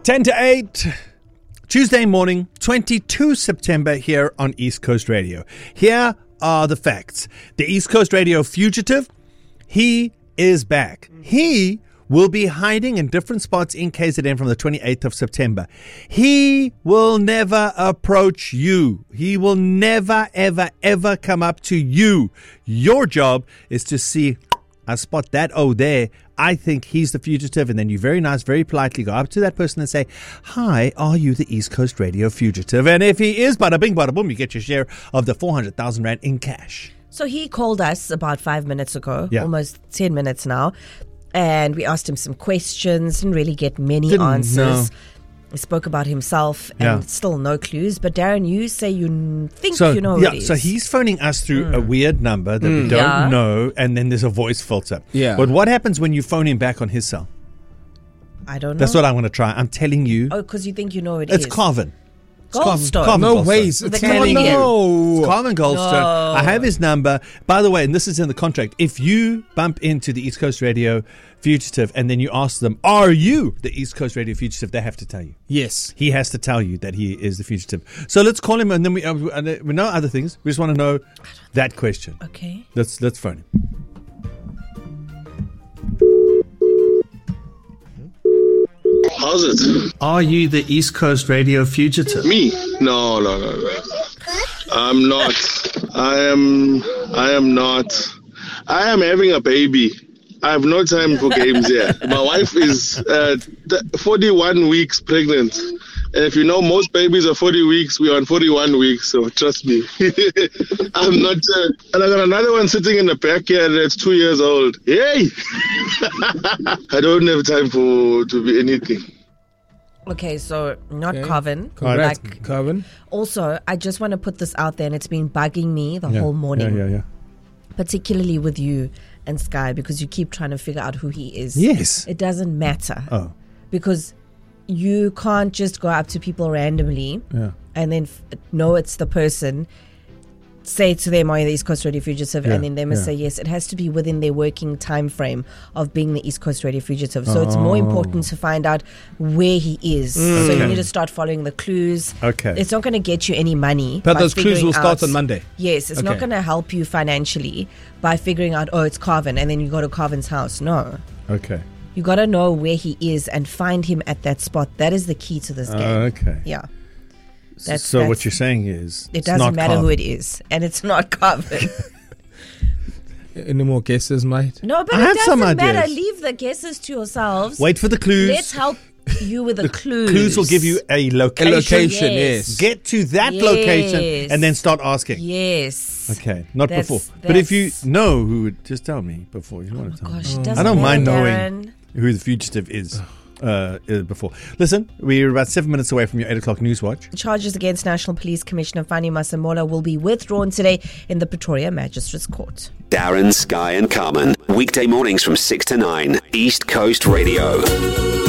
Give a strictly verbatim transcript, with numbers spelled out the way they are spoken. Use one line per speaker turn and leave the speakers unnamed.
ten to eight, Tuesday morning, twenty-second September here on East Coast Radio. Here are the facts. The East Coast Radio fugitive, he is back. He will be hiding in different spots in K Z N from the twenty-eighth of September. He will never approach you. He will never, ever, ever come up to you. Your job is to see, I spot that O there. I think he's the fugitive. And then you very nice, very politely go up to that person and say, hi, are you the East Coast Radio fugitive? And if he is, bada bing, bada boom, you get your share of the four hundred thousand rand in cash.
So he called us about five minutes ago,
Yeah.
almost ten minutes now. And we asked him some questions, didn't really get many
Didn't,
answers.
no.
He spoke about himself and
Yeah.
still no clues. But Darren, you say you n- think
So,
you know
yeah,
who it is.
so he's phoning us through a weird number that we don't
Yeah.
know, and then there's a voice filter.
Yeah.
But what happens when you phone him back on his cell?
I don't know.
That's what I want to try. I'm telling you.
Oh, because you think you know who it
It's
is.
Carvin. It's Carvin-
Goldstone.
Carvin
No
Goldstone.
ways.
The
It's
comedian.
no.
It's Carvin Goldstone.
No.
I have his number. By the way, and this is in the contract, if you bump into the East Coast Radio fugitive and then you ask them, are you the East Coast Radio fugitive? They have to tell you.
Yes.
He has to tell you that he is the fugitive. So let's call him, and then we, uh, we know other things. We just want to know that question.
Okay.
Let's let's phone him.
How's it?
Are you the East Coast Radio fugitive?
Me? No, no, no, no. I'm not. I am. I am not. I am having a baby. I have no time for games here. My wife is uh, forty-one weeks pregnant. And if you know, most babies are forty weeks. We're on forty-one weeks, so trust me. I'm not. Uh, and I got another one sitting in the backyard that's two years old. Yay! I don't have time for to be anything.
Okay, so not
Okay.
Carvin.
Congrats,
Like,
Carvin.
also, I just want to put this out there, and it's been bugging me the
Yeah,
whole morning,
Yeah, yeah, yeah.
particularly with you and Sky, because you keep trying to figure out who he is.
Yes.
It doesn't matter.
Oh,
Because you can't just go up to people randomly
yeah.
and then f- know it's the person, say to them, are you the East Coast Radio fugitive?
Yeah,
And then they must
yeah.
say yes. It has to be within their working time frame of being the East Coast Radio fugitive. So it's more
Oh.
important to find out where he is. So you
Okay.
need to start following the clues.
Okay.
It's not going to get you any money.
But
by
those clues
figuring
will start
out-
on Monday.
Yes, it's not
Okay.
going to help you financially by figuring out, oh, it's Carvin, and then you go to Carvin's house. No.
Okay.
You got to know where he is and find him at that spot. That is the key to this game.
Okay.
Yeah.
S-
That's-
so what
that's-
you're saying is
It
it's
doesn't
not
matter who
Carvin.
it is. And it's not Carvin.
Any more guesses, mate?
No, but
I
it
have
doesn't
some
matter.
ideas.
Leave the guesses to yourselves.
Wait for the clues.
Let's help you with the, clues.
Clues will give you a
A
location.
location,
Yes.
yes.
Get to that
Yes.
location and then start asking.
Yes.
Okay, not
That's-
before. But if you
that's-
know who, would just tell me before. You don't want to tell
Gosh,
me.
it doesn't
I don't mind
matter,
knowing
Darren.
who the fugitive is. Uh, uh, before. Listen, we're about seven minutes away from your eight o'clock news watch.
Charges against National Police Commissioner Fani Masemola will be withdrawn today in the Pretoria Magistrates Court.
Darren, Sky and Carmen. Weekday mornings from six to nine. East Coast Radio.